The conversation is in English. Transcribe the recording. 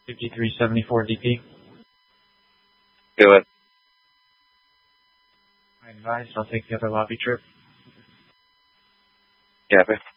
5374 DP. Do it. I advise I'll take the other lobby trip. Copy.